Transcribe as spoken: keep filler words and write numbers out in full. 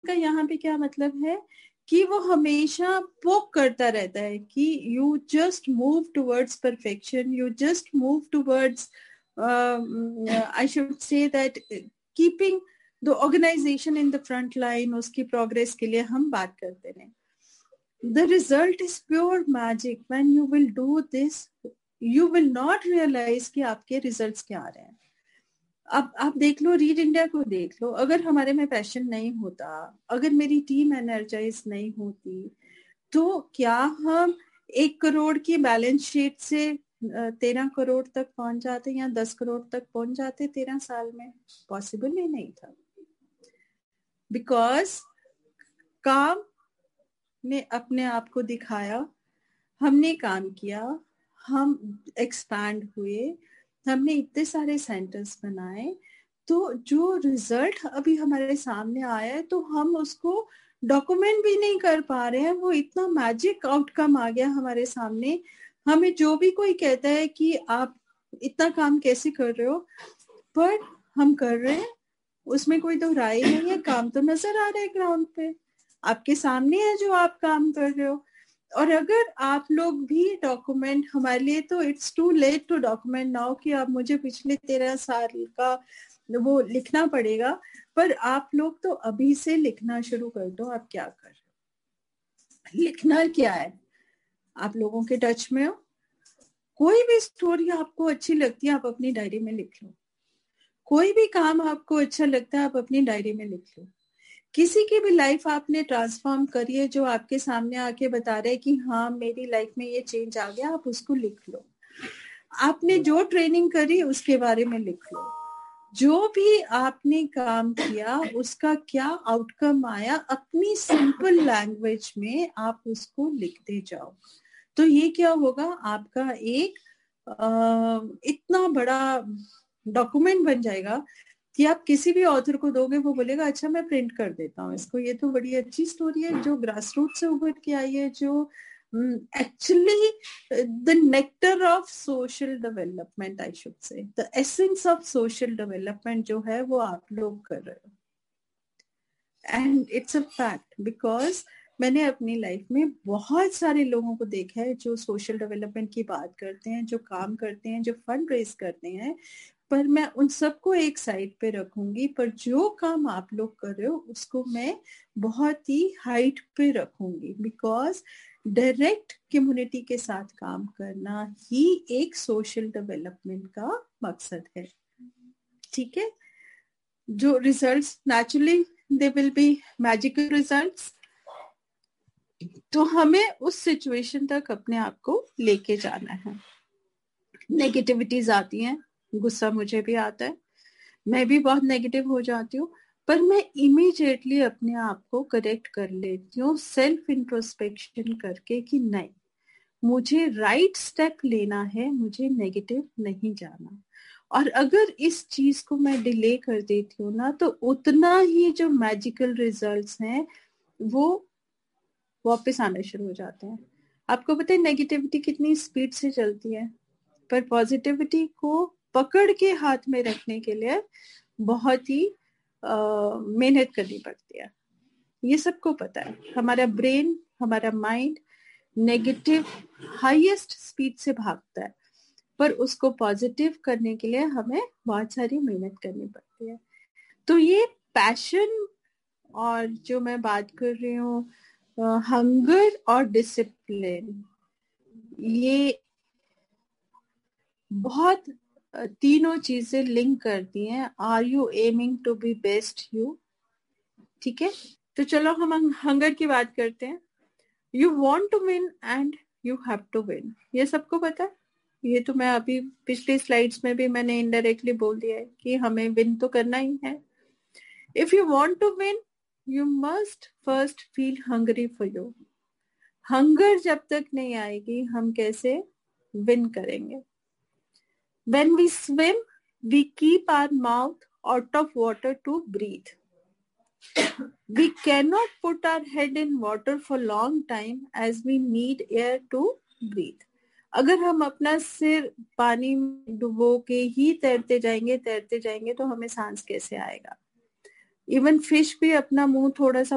का यहाँ पे क्या मतलब है कि वो हमेशा पोक करता रहता है कि you just move towards perfection, you just move towards, I should say that keeping the organisation in the front line, उसकी प्रोग्रेस के लिए हम बात करते रहे. The result is pure magic. When you will do this, you will not realize कि आपके results क्या आ रहे हैं. अब आप देख लो, रीड इंडिया को देख लो, अगर हमारे में पैशन नहीं होता, अगर मेरी टीम एनर्जाइज नहीं होती, तो क्या हम एक करोड़ की बैलेंस शीट से तेरह करोड़ तक पहुंच जाते या दस करोड़ तक पहुंच जाते तेरह साल में? पॉसिबल ही नहीं था. बिकॉज काम ने अपने आप को दिखाया, हमने काम किया, हम एक्सपैंड हुए, हमने इतने सारे सेंटर्स बनाए, तो जो रिजल्ट अभी हमारे सामने आया है तो हम उसको डॉक्यूमेंट भी नहीं कर पा रहे हैं. वो इतना मैजिक आउटकम आ गया हमारे सामने. हमें जो भी कोई कहता है कि आप इतना काम कैसे कर रहे हो, पर हम कर रहे हैं, उसमें कोई तो राय नहीं है. काम तो नजर आ रहा है ग्राउंड पे, आपके सामने है जो आप काम कर रहे हो. और अगर आप लोग भी डॉक्यूमेंट, हमारे लिए तो it's to late to document now कि आप मुझे पिछले तेरह साल का वो लिखना पड़ेगा, पर आप लोग तो अभी से लिखना शुरू कर दो. आप क्या कर रहे हो? लिखना क्या है? आप लोगों के टच में हो, कोई भी स्टोरी आपको अच्छी लगती है आप अपनी डायरी में लिख लो. कोई भी काम आपको अच्छा लगता है आप अपनी डायरी में लिख लो. किसी की भी लाइफ आपने ट्रांसफॉर्म करी है जो आपके सामने आके बता रहे हैं कि हाँ मेरी लाइफ में ये चेंज आ गया, आप उसको लिख लो. आपने जो ट्रेनिंग करी उसके बारे में लिख लो. जो भी आपने काम किया उसका क्या आउटकम आया, अपनी सिंपल लैंग्वेज में आप उसको लिखते जाओ. तो ये क्या होगा, आपका एक आ, इतना बड़ा डॉक्यूमेंट बन जाएगा कि आप किसी भी ऑथर को दोगे, वो बोलेगा अच्छा मैं प्रिंट कर देता हूँ इसको, ये तो बड़ी अच्छी स्टोरी है जो ग्रास रूट से उभर के आई है, जो actually the nectar of social development, I should say the essence of social development जो है वो आप लोग कर रहे हो. And it's a fact, because मैंने अपनी लाइफ में बहुत सारे लोगों को देखा है जो सोशल डेवलपमेंट की बात करते हैं, जो काम करते हैं, जो फंड रेज करते हैं, पर मैं उन सबको एक साइड पे रखूंगी, पर जो काम आप लोग कर रहे हो उसको मैं बहुत ही हाइट पे रखूंगी. बिकॉज डायरेक्ट कम्युनिटी के साथ काम करना ही एक सोशल डेवलपमेंट का मकसद है. ठीक है, जो results naturally they will be magical results, तो हमें उस सिचुएशन तक अपने आप को लेके जाना है. नेगेटिविटीज आती हैं, गुस्सा मुझे भी आता है, मैं भी बहुत नेगेटिव हो जाती हूँ, पर मैं इमीडिएटली अपने आप को करेक्ट कर लेती हूँ सेल्फ इंट्रोस्पेक्शन करके कि नहीं, मुझे राइट स्टेप लेना है, मुझे नेगेटिव नहीं जाना. और अगर इस चीज को मैं डिले कर देती हूँ ना, तो उतना ही जो मैजिकल रिजल्ट्स हैं वो वापस आना शुरू हो जाते हैं. आपको पता है नेगेटिविटी कितनी स्पीड से चलती है, पर पॉजिटिविटी को पकड़ के हाथ में रखने के लिए बहुत ही मेहनत करनी पड़ती है. ये सबको पता है. हमारा ब्रेन, हमारा माइंड नेगेटिव हाईएस्ट स्पीड से भागता है, पर उसको पॉजिटिव करने के लिए हमें बहुत सारी मेहनत करनी पड़ती है. तो ये पैशन और जो मैं बात कर रही हूँ हंगर और डिसिप्लिन, ये बहुत तीनों चीजें लिंक करती हैं. Are you aiming to be best you? ठीक है, तो चलो हम हंगर की बात करते हैं. You want to win and you have to win, ये सबको पता है. ये तो मैं अभी पिछली स्लाइड्स में भी मैंने इनडायरेक्टली बोल दिया है कि हमें विन तो करना ही है. If you want to win you must first feel Hungary for you. Hunger जब तक नहीं आएगी हम कैसे विन करेंगे? When we swim, we keep our mouth out of water to breathe. We cannot put our head in water for long time as we need air to breathe. अगर हम अपना सिर पानी में डुबो के ही तैरते जाएंगे तैरते जाएंगे तो हमें सांस कैसे आएगा? इवन फिश भी अपना मुंह थोड़ा सा